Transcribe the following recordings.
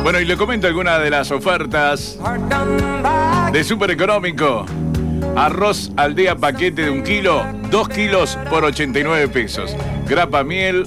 Bueno, y le comento algunas de las ofertas de Súper Económico. Arroz Aldea paquete de 1 kilo, 2 kilos por 89 pesos. Grapa miel,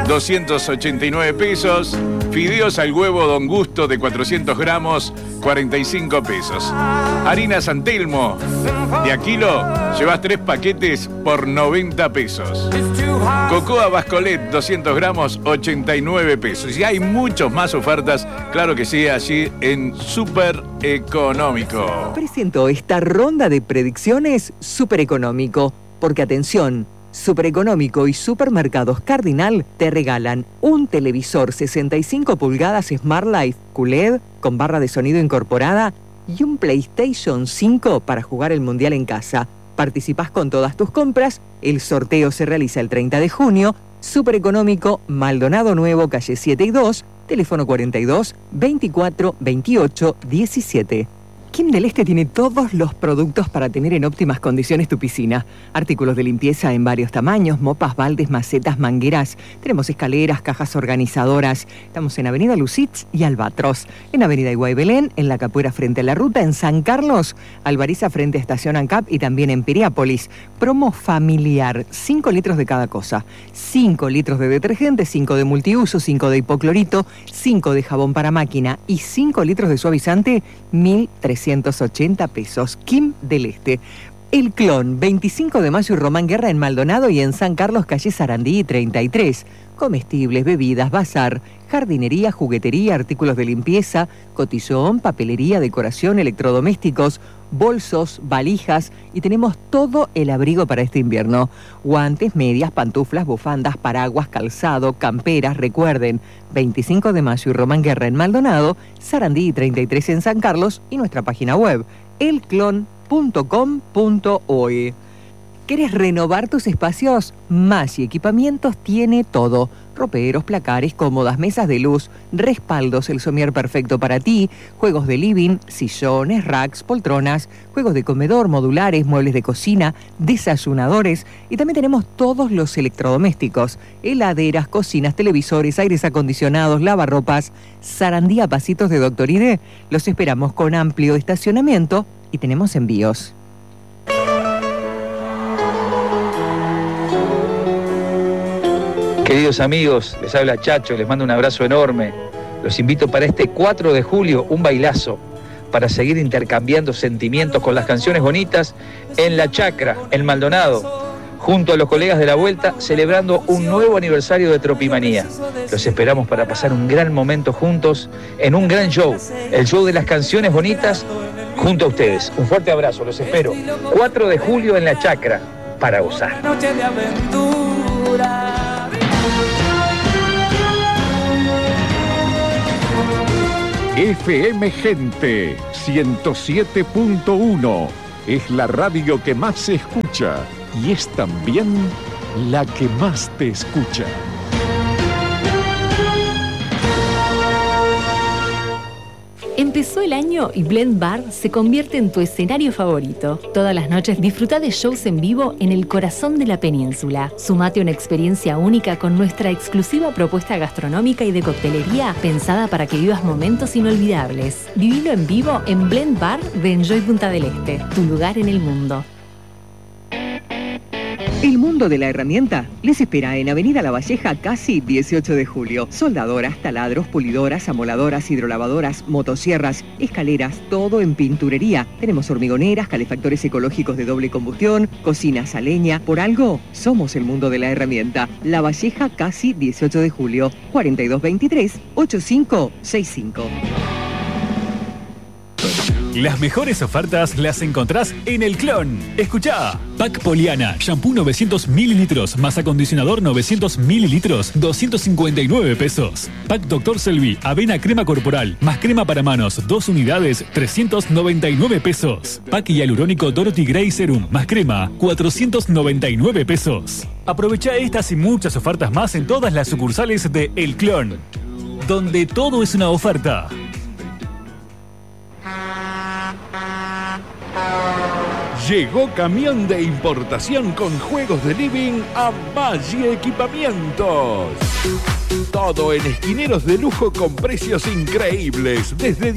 289 pesos. Fideos al huevo Don Gusto de 400 gramos, 45 pesos. Harina San Telmo, de a kilo, llevas 3 paquetes por 90 pesos. Cocoa Bascolet, 200 gramos, 89 pesos. Y hay muchas más ofertas, claro que sí, allí en Súper Económico. Presento esta ronda de predicciones Súper Económico, porque atención, Súper Económico y Supermercados Cardinal te regalan un televisor 65 pulgadas Smart Life QLED con barra de sonido incorporada y un PlayStation 5 para jugar el Mundial en casa. Participás con todas tus compras, el sorteo se realiza el 30 de junio, Súper Económico, Maldonado Nuevo, calle 7 y 2, teléfono 42 24 28 17. Quim del Este tiene todos los productos para tener en óptimas condiciones tu piscina. Artículos de limpieza en varios tamaños, mopas, baldes, macetas, mangueras. Tenemos escaleras, cajas organizadoras. Estamos en Avenida Lusitz y Albatros. En Avenida Iguay Belén, en La Capuera frente a la ruta, en San Carlos, Alvariza frente a Estación ANCAP y también en Piriápolis. Promo familiar, 5 litros de cada cosa. 5 litros de detergente, 5 de multiuso, 5 de hipoclorito, 5 de jabón para máquina y 5 litros de suavizante, 1.380 pesos. Quim del Este. El Clon, 25 de mayo y Román Guerra en Maldonado y en San Carlos, calle Sarandí 33. Comestibles, bebidas, bazar, jardinería, juguetería, artículos de limpieza, cotillón, papelería, decoración, electrodomésticos, bolsos, valijas y tenemos todo el abrigo para este invierno. Guantes, medias, pantuflas, bufandas, paraguas, calzado, camperas. Recuerden, 25 de mayo y Román Guerra en Maldonado, Sarandí 33 en San Carlos y nuestra página web, elclon.com.oe. ¿Querés renovar tus espacios? Maggi Equipamientos tiene todo. Roperos, placares, cómodas, mesas de luz, respaldos, el somier perfecto para ti, juegos de living, sillones, racks, poltronas, juegos de comedor, modulares, muebles de cocina, desayunadores y también tenemos todos los electrodomésticos, heladeras, cocinas, televisores, aires acondicionados, lavarropas. Sarandí a pasitos de Doctor ID. Los esperamos con amplio estacionamiento y tenemos envíos. Queridos amigos, les habla Chacho, les mando un abrazo enorme. Los invito para este 4 de julio, un bailazo, para seguir intercambiando sentimientos con las canciones bonitas en La Chacra, en Maldonado, junto a los colegas de la Vuelta, celebrando un nuevo aniversario de Tropimanía. Los esperamos para pasar un gran momento juntos en un gran show, el show de las canciones bonitas, junto a ustedes. Un fuerte abrazo, los espero. 4 de julio en La Chacra, para gozar. Noche de aventura. FM Gente 107.1 es la radio que más se escucha y es también la que más te escucha. Empezó el año y Blend Bar se convierte en tu escenario favorito. Todas las noches disfruta de shows en vivo en el corazón de la península. Sumate a una experiencia única con nuestra exclusiva propuesta gastronómica y de coctelería pensada para que vivas momentos inolvidables. Vivilo en vivo en Blend Bar de Enjoy Punta del Este, tu lugar en el mundo. El mundo de la herramienta les espera en Avenida La Valleja, casi 18 de julio. Soldadoras, taladros, pulidoras, amoladoras, hidrolavadoras, motosierras, escaleras, todo en pinturería. Tenemos hormigoneras, calefactores ecológicos de doble combustión, cocinas a leña. Por algo, somos el mundo de la herramienta. La Valleja, casi 18 de julio. 4223-8565. Las mejores ofertas las encontrás en El Clon. Escuchá. Pack Poliana, shampoo 900 mililitros más acondicionador 900 mililitros, 259 pesos. Pack Dr. Selvi, avena crema corporal más crema para manos, 2 unidades, 399 pesos. Pack hialurónico Dorothy Gray Serum más crema, 499 pesos. Aprovecha estas y muchas ofertas más en todas las sucursales de El Clon, donde todo es una oferta. Llegó camión de importación con juegos de living a Maggi Equipamientos. Todo en esquineros de lujo con precios increíbles, desde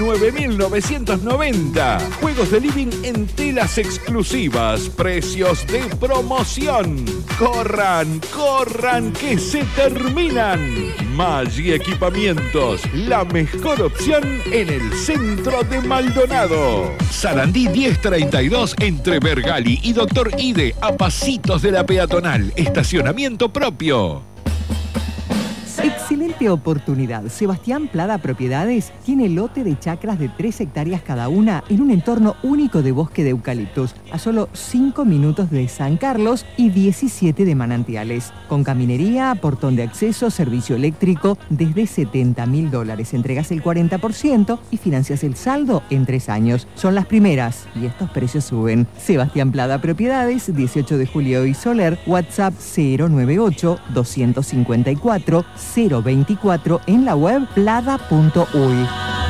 19.990. Juegos de living en telas exclusivas, precios de promoción. ¡Corran, corran, que se terminan! Maggi Equipamientos, la mejor opción en el centro de Maldonado. Sarandí 1032 entre Bergali y Doctor Ide, a pasitos de la peatonal. Estacionamiento propio. Excelente oportunidad. Sebastián Plada Propiedades tiene lote de chacras de 3 hectáreas cada una en un entorno único de bosque de eucaliptos, a solo 5 minutos de San Carlos y 17 de Manantiales. Con caminería, portón de acceso, servicio eléctrico, desde $70.000. Entregas el 40% y financias el saldo en 3 años. Son las primeras y estos precios suben. Sebastián Plada Propiedades, 18 de Julio y Soler, WhatsApp 098-254 024 en la web plada.uy.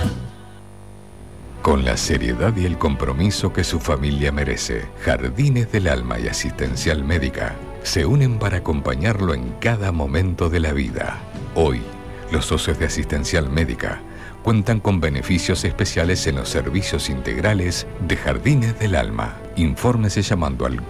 Con la seriedad y el compromiso que su familia merece, Jardines del Alma y Asistencial Médica se unen para acompañarlo en cada momento de la vida. Hoy, los socios de Asistencial Médica cuentan con beneficios especiales en los servicios integrales de Jardines del Alma. Infórmese llamando al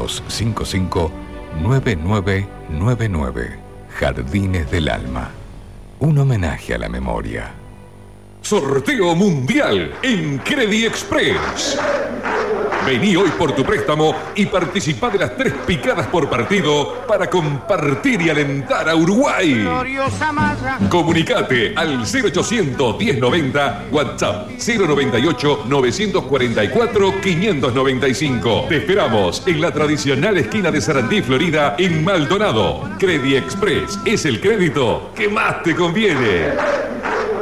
4255-9999. Jardines del Alma. Un homenaje a la memoria. Sorteo mundial en Credit Express. Vení hoy por tu préstamo y participá de las 3 picadas por partido para compartir y alentar a Uruguay. Comunicate al 0800 1090, WhatsApp 098 944 595. Te esperamos en la tradicional esquina de Sarandí, Florida, en Maldonado. Credit Express es el crédito que más te conviene.